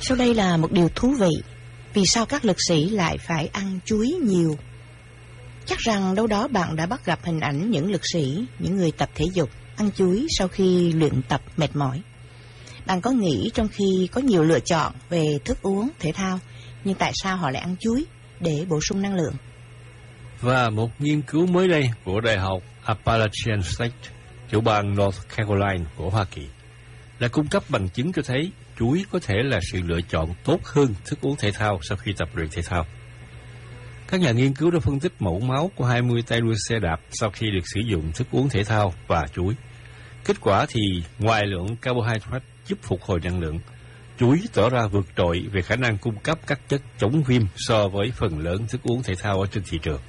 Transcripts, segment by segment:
Sau đây là một điều thú vị. Vì sao các lực sĩ lại phải ăn chuối nhiều? Chắc rằng đâu đó bạn đã bắt gặp hình ảnh những lực sĩ, những người tập thể dục ăn chuối sau khi luyện tập mệt mỏi. Bạn có nghĩ trong khi có nhiều lựa chọn về thức uống thể thao, nhưng tại sao họ lại ăn chuối để bổ sung năng lượng? Và một nghiên cứu mới đây của Đại học Appalachian State, tiểu bang North Carolina của Hoa Kỳ, đã cung cấp bằng chứng cho thấy chuối có thể là sự lựa chọn tốt hơn thức uống thể thao sau khi tập luyện thể thao. Các nhà nghiên cứu đã phân tích mẫu máu của 20 tay đua xe đạp sau khi được sử dụng thức uống thể thao và chuối. Kết quả thì ngoài lượng carbohydrate giúp phục hồi năng lượng, chuối tỏ ra vượt trội về khả năng cung cấp các chất chống viêm so với phần lớn thức uống thể thao ở trên thị trường.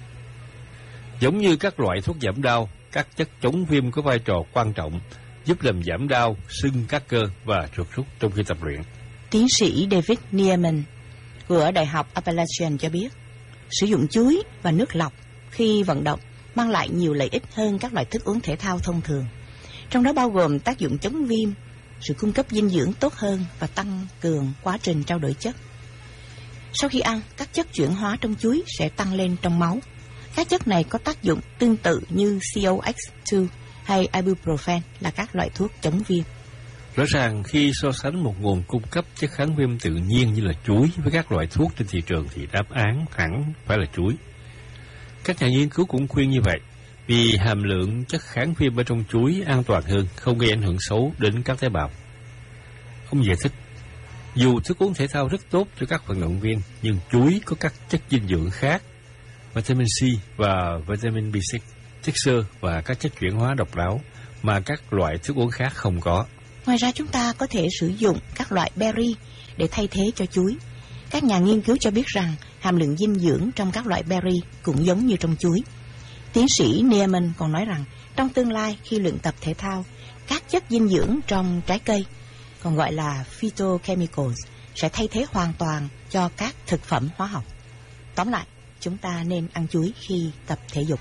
Giống như các loại thuốc giảm đau, các chất chống viêm có vai trò quan trọng, giúp làm giảm đau, sưng các cơ và chuột rút trong khi tập luyện. Tiến sĩ David Neeman của Đại học Appalachian cho biết, sử dụng chuối và nước lọc khi vận động mang lại nhiều lợi ích hơn các loại thức uống thể thao thông thường. Trong đó bao gồm tác dụng chống viêm, sự cung cấp dinh dưỡng tốt hơn và tăng cường quá trình trao đổi chất. Sau khi ăn, các chất chuyển hóa trong chuối sẽ tăng lên trong máu. Các chất này có tác dụng tương tự như COX-2 hay ibuprofen là các loại thuốc chống viêm. Rõ ràng khi so sánh một nguồn cung cấp chất kháng viêm tự nhiên như là chuối với các loại thuốc trên thị trường thì đáp án hẳn phải là chuối. Các nhà nghiên cứu cũng khuyên như vậy, vì hàm lượng chất kháng viêm ở trong chuối an toàn hơn, không gây ảnh hưởng xấu đến các tế bào. Ông giải thích, dù thức uống thể thao rất tốt cho các vận động viên, nhưng chuối có các chất dinh dưỡng khác, vitamin C và vitamin B6, chất xơ và các chất chuyển hóa độc đáo mà các loại thức uống khác không có. Ngoài ra chúng ta có thể sử dụng các loại berry để thay thế cho chuối. Các nhà nghiên cứu cho biết rằng hàm lượng dinh dưỡng trong các loại berry cũng giống như trong chuối. Tiến sĩ Neeman còn nói rằng trong tương lai khi luyện tập thể thao, các chất dinh dưỡng trong trái cây, còn gọi là phytochemicals, sẽ thay thế hoàn toàn cho các thực phẩm hóa học. Tóm lại, chúng ta nên ăn chuối khi tập thể dục.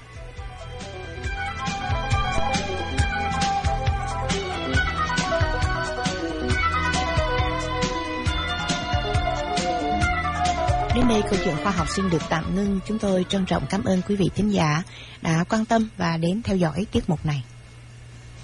Đến đây câu chuyện khoa học xin được tạm ngưng. Chúng tôi trân trọng cảm ơn quý vị thính giả đã quan tâm và đến theo dõi tiết mục này.